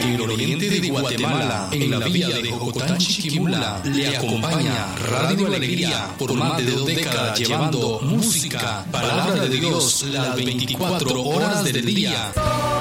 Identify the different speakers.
Speaker 1: En el oriente de Guatemala, en la villa de Jocotán Chiquimula, le acompaña Radio Alegría por más de 2 décadas llevando música, palabra de Dios, las 24 horas del día.